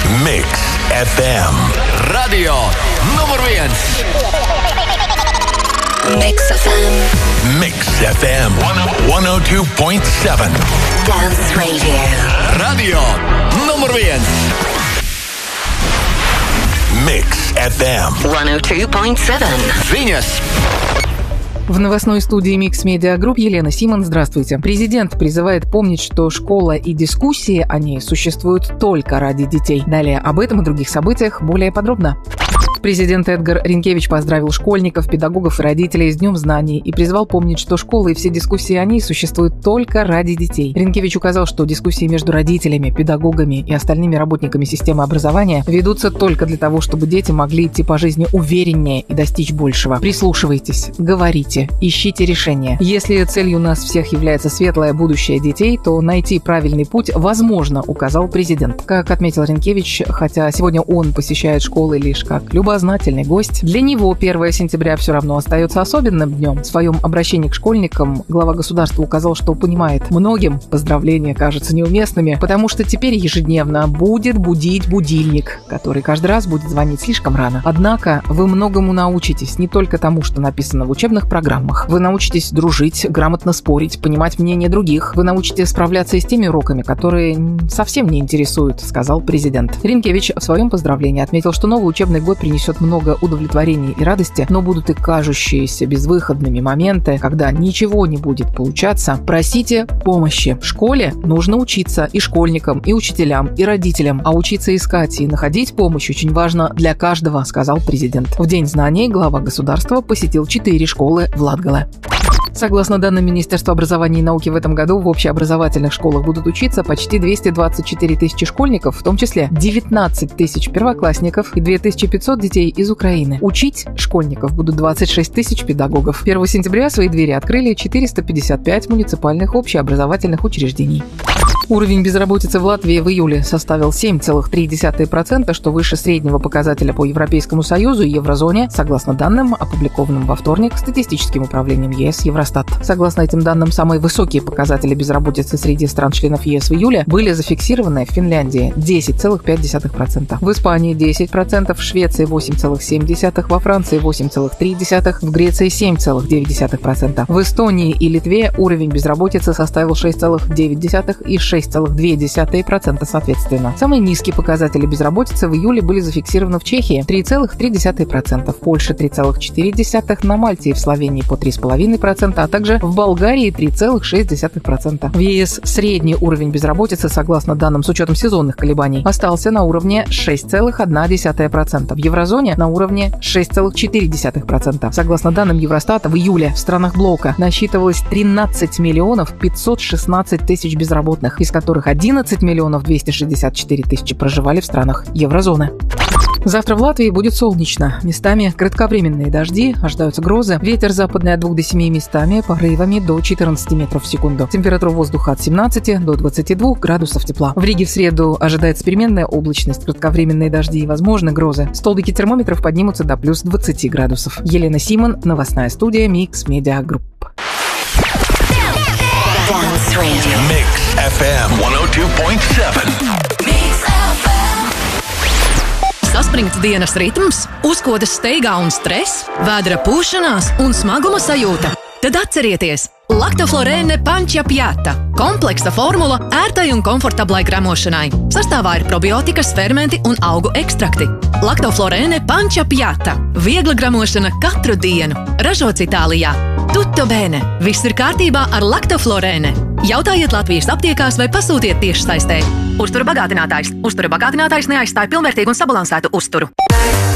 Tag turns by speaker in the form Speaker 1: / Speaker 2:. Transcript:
Speaker 1: Mix FM. Radio numur 1.
Speaker 2: Mix FM.
Speaker 1: Mix FM 102.7.
Speaker 2: Dance Radio.
Speaker 1: Radio numur 1. Mix FM
Speaker 2: 102.7.
Speaker 1: Viņas.
Speaker 3: В новостной студии Mix Media Group Елена Симон. Здравствуйте. Президент призывает помнить, что школа и дискуссии о ней существуют только ради детей. Далее об этом и других событиях более подробно. Президент Эдгар Ринкевич поздравил школьников, педагогов и родителей с Днем знаний и призвал помнить, что школа и все дискуссии о ней существуют только ради детей. Ринкевич указал, что дискуссии между родителями, педагогами и остальными работниками системы образования ведутся только для того, чтобы дети могли идти по жизни увереннее и достичь большего. Прислушивайтесь, говорите, ищите решения. Если целью нас всех является светлое будущее детей, то найти правильный путь возможно, указал президент. Как отметил Ринкевич, хотя сегодня он посещает школы лишь как любознательный гость, для него 1 сентября все равно остается особенным днем. В своем обращении к школьникам глава государства указал, что понимает, многим поздравления кажутся неуместными, потому что теперь ежедневно будет будить будильник, который каждый раз будет звонить слишком рано. Однако вы многому научитесь, не только тому, что написано в учебных программах. Вы научитесь дружить, грамотно спорить, понимать мнение других. Вы научитесь справляться и с теми уроками, которые совсем не интересуют, сказал президент. Ринкевич в своем поздравлении отметил, что новый учебный год принесет много удовлетворения и радости, но будут и кажущиеся безвыходными моменты, когда ничего не будет получаться. Просите помощи. В школе нужно учиться и школьникам, и учителям, и родителям, а учиться искать и находить помощь очень важно для каждого, сказал президент. В День знаний глава государства посетил 4 школы в Латгале. Согласно данным Министерства образования и науки, в этом году в общеобразовательных школах будут учиться почти 224 тысячи школьников, в том числе 19 тысяч первоклассников и 2500 детей из Украины. Учить школьников будут 26 тысяч педагогов. 1 сентября свои двери открыли 455 муниципальных общеобразовательных учреждений. Уровень безработицы в Латвии в июле составил 7,3%, что выше среднего показателя по Европейскому Союзу и еврозоне, согласно данным, опубликованным во вторник статистическим управлением ЕС Евростат. Согласно этим данным, самые высокие показатели безработицы среди стран-членов ЕС в июле были зафиксированы в Финляндии – 10,5%, в Испании – 10%, в Швеции – 8,7%, во Франции – 8,3%, в Греции – 7,9%. В Эстонии и Литве уровень безработицы составил 6,9% и 6,2% соответственно. Самые низкие показатели безработицы в июле были зафиксированы в Чехии – 3,3%, в Польше – 3,4%, на Мальте и в Словении по 3,5%, а также в Болгарии – 3,6%. В ЕС средний уровень безработицы, согласно данным с учетом сезонных колебаний, остался на уровне 6,1%, в еврозоне на уровне 6,4%. Согласно данным Евростата, в июле в странах блока насчитывалось 13 миллионов 516 тысяч безработных, из которых 11 миллионов 264 тысячи проживали в странах еврозоны. Завтра в Латвии будет солнечно. Местами кратковременные дожди, ожидаются грозы. Ветер западный от 2 до 7 местами, порывами до 14 метров в секунду. Температура воздуха от 17 до 22 градусов тепла. В Риге в среду ожидается переменная облачность, кратковременные дожди и возможны грозы. Столбики термометров поднимутся до плюс 20 градусов. Елена Симон, новостная студия Mix Media Group.
Speaker 1: Mix FM 102.7.
Speaker 4: Saspringts dienas ritms, uzkodas steigā un stress, vēdera pūšanās un smaguma sajūta. Tad atcerieties! Lactoflorēne Pancciapiata – kompleksa formula ērtai un komfortablai gremošanai. Sastāvā ir probiotikas, fermenti un augu ekstrakti. Lactoflorēne Pancciapiata – viegla gremošana katru dienu. Ražots Itālijā. Tutto bene! Viss ir kārtībā ar Lactoflorēne. Jautājiet Latvijas aptiekās vai pasūtiet tiešsaistē. Uztura bagātinātājs. Uztura bagātinātājs neaizstāja pilnvērtīgu un sabalansētu uzturu.